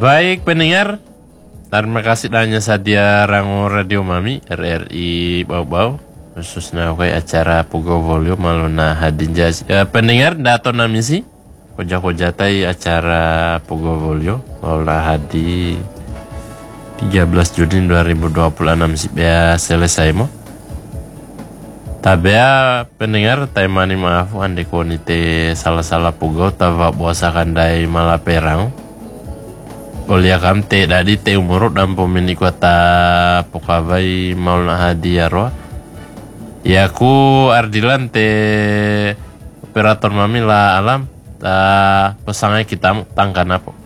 Baik pendengar, terima kasih nanya sadia rango radio mami RRI Bau-Bau khususnya acara Pugo Volio maluna hadinja pendengar dato nami si koja tai acara Pugo Volio maluna hadi 13 Juni 2026 si bea selesai mo. Tabea pendengar taimani maaf ande konite salah pugo tava buasa kandai malaperang. Olia kamte dadi te umurut dan pemini kota pokabai maulna hadiarwa. Ya ku Ardilan te operator mami la alam ta pesangai kita tangkan apa.